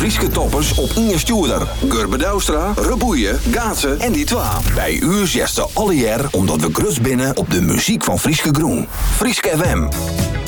Frieske toppers op Inge Stuurder, Gurbe Douwstra, Reboeien, Gaatsen en die twa. Bij u zegt ze alle jaar omdat we grus binnen op de muziek van Frieske Groen. Frieske FM.